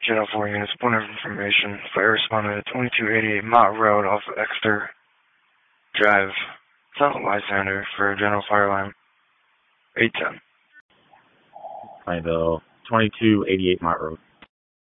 Channel 4 units, point of information. Fire responded at 2288 Mott Road off of Exeter Drive. South Lysander for a general fire alarm. 810. Pineville, 2288 Mott Road.